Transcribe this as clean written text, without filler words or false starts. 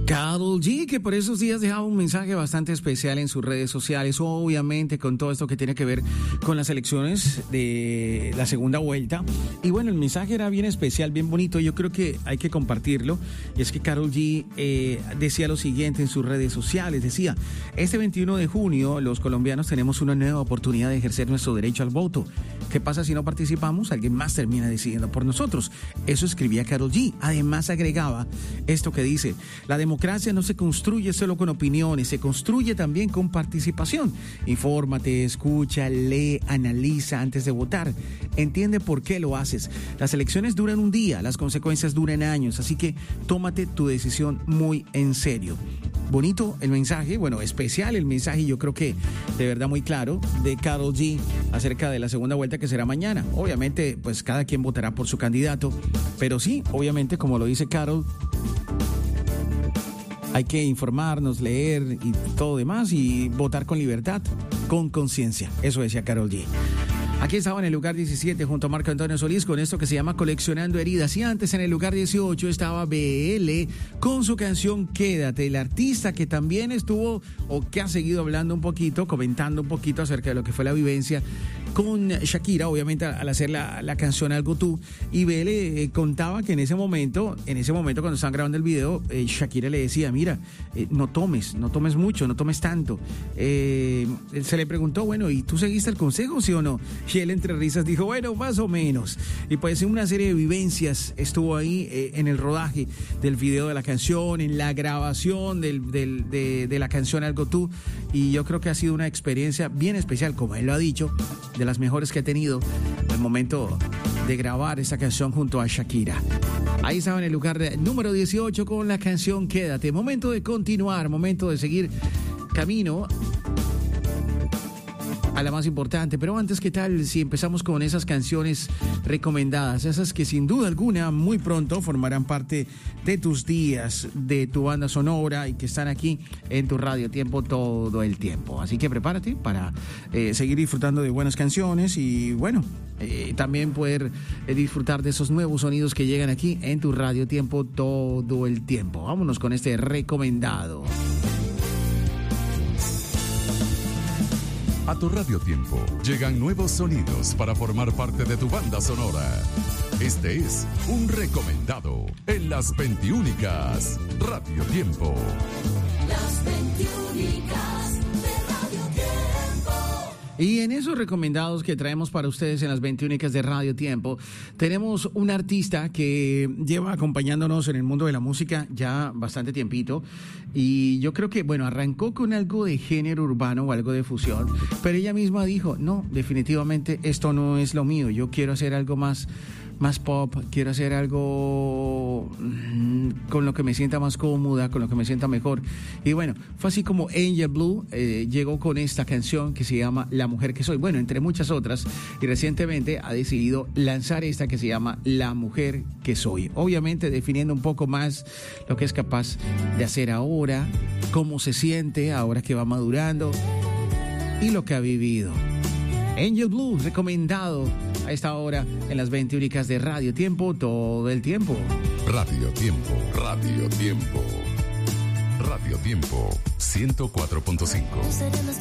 Karol G, que por esos días dejaba un mensaje bastante especial en sus redes sociales, obviamente con todo esto que tiene que ver con las elecciones de la segunda vuelta. Y bueno, el mensaje era bien especial, bien bonito, yo creo que hay que compartirlo. Y es que Karol G decía lo siguiente en sus redes sociales, decía: este 21 de junio los colombianos tenemos una nueva oportunidad de ejercer nuestro derecho al voto. ¿Qué pasa si no participamos? Alguien más termina decidiendo por nosotros. Eso escribía Karol G. Además agregaba esto que dice: la democracia no se construye solo con opiniones, se construye también con participación. Infórmate, escucha, lee, analiza antes de votar. Entiende por qué lo haces. Las elecciones duran un día, las consecuencias duran años, así que tómate tu decisión muy en serio. Bonito el mensaje, bueno, especial el mensaje, yo creo que de verdad muy claro, de Karol G acerca de la segunda vuelta que será mañana. Obviamente, pues cada quien votará por su candidato, pero sí, obviamente, como lo dice Karol, hay que informarnos, leer y todo demás y votar con libertad, con conciencia. Eso decía Karol G. Aquí estaba en el lugar 17 junto a Marco Antonio Solís con esto que se llama Coleccionando Heridas. Y antes en el lugar 18 estaba BL con su canción Quédate. El artista que también estuvo o que ha seguido hablando un poquito, comentando un poquito acerca de lo que fue la vivencia con Shakira, obviamente al hacer la canción Algo Tú. Y BL contaba que en ese momento cuando estaban grabando el video, Shakira le decía: mira, no tomes mucho, no tomes tanto. Se le preguntó: bueno, ¿y tú seguiste el consejo, sí o no? Y él entre risas dijo: bueno, más o menos. Y pues en una serie de vivencias estuvo ahí en el rodaje del video de la canción, en la grabación de la canción Algo Tú. Y yo creo que ha sido una experiencia bien especial, como él lo ha dicho, de las mejores que ha tenido al momento de grabar esa canción junto a Shakira. Ahí estaba en el lugar número 18 con la canción Quédate. Momento de continuar, momento de seguir camino a la más importante. Pero antes, ¿qué tal si empezamos con esas canciones recomendadas? Esas que sin duda alguna muy pronto formarán parte de tus días, de tu banda sonora y que están aquí en tu Radio Tiempo todo el tiempo. Así que prepárate para seguir disfrutando de buenas canciones y bueno, también poder disfrutar de esos nuevos sonidos que llegan aquí en tu Radio Tiempo todo el tiempo. Vámonos con este recomendado. A tu Radio Tiempo llegan nuevos sonidos para formar parte de tu banda sonora. Este es un recomendado en las 21icas Radio Tiempo. Las 21icas de Radio Tiempo. Y en esos recomendados que traemos para ustedes en las 21icas de Radio Tiempo, tenemos un artista que lleva acompañándonos en el mundo de la música ya bastante tiempito. Y yo creo que, bueno, arrancó con algo de género urbano o algo de fusión, pero ella misma dijo: no, definitivamente esto no es lo mío, yo quiero hacer algo más pop, quiero hacer algo con lo que me sienta más cómoda, con lo que me sienta mejor. Y bueno, fue así como Angel Blue llegó con esta canción que se llama La Mujer que Soy, bueno, entre muchas otras, y recientemente ha decidido lanzar esta que se llama La Mujer que Soy, obviamente definiendo un poco más lo que es capaz de hacer ahora, cómo se siente ahora que va madurando y lo que ha vivido. Angel Blue, recomendado a esta hora en las 21icas de Radio Tiempo todo el tiempo. Radio Tiempo, Radio Tiempo. Radio Tiempo 104.5.